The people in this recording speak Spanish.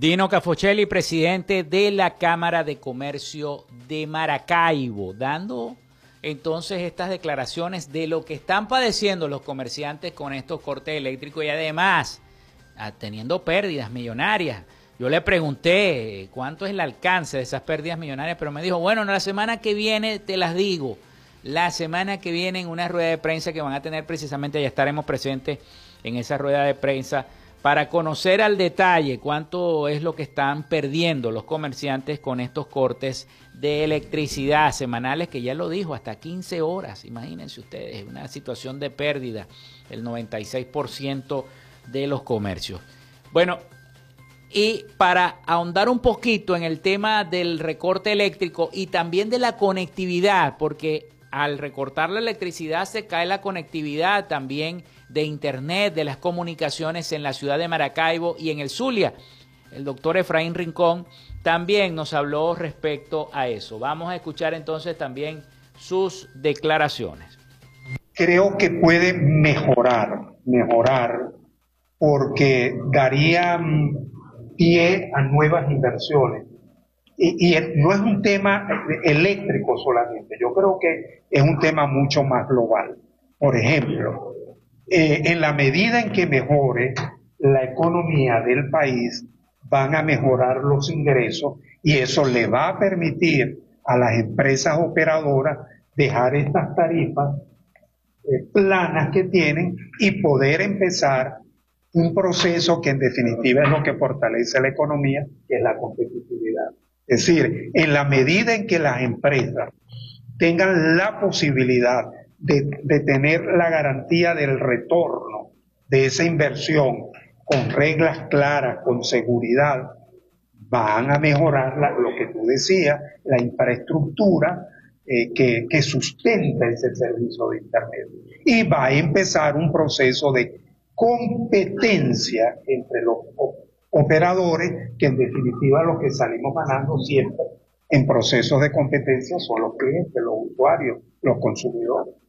Dino Caffocelli, presidente de la Cámara de Comercio de Maracaibo, dando entonces estas declaraciones de lo que están padeciendo los comerciantes con estos cortes eléctricos y además teniendo pérdidas millonarias. Yo le pregunté cuánto es el alcance de esas pérdidas millonarias, pero me dijo, bueno, la semana que viene te las digo. La semana que viene en una rueda de prensa que van a tener precisamente, ya estaremos presentes en esa rueda de prensa para conocer al detalle cuánto es lo que están perdiendo los comerciantes con estos cortes de electricidad semanales, que ya lo dijo, hasta 15 horas, imagínense ustedes, una situación de pérdida, el 96% de los comercios. Bueno, y para ahondar un poquito en el tema del recorte eléctrico y también de la conectividad, porque al recortar la electricidad se cae la conectividad también de internet, de las comunicaciones en la ciudad de Maracaibo y en el Zulia. El doctor Efraín Rincón también nos habló respecto a eso. Vamos a escuchar entonces también sus declaraciones. Creo que puede mejorar porque daría pie a nuevas inversiones. Y no es un tema eléctrico solamente, yo creo que es un tema mucho más global. Por ejemplo, en la medida en que mejore la economía del país, van a mejorar los ingresos y eso le va a permitir a las empresas operadoras dejar estas tarifas planas que tienen y poder empezar un proceso que en definitiva es lo que fortalece la economía, que es la competitividad. Es decir, en la medida en que las empresas tengan la posibilidad de tener la garantía del retorno de esa inversión con reglas claras, con seguridad, van a mejorar lo que tú decías, la infraestructura que sustenta ese servicio de Internet. Y va a empezar un proceso de competencia entre los operadores, que en definitiva los que salimos ganando siempre en procesos de competencia son los clientes, los usuarios, los consumidores.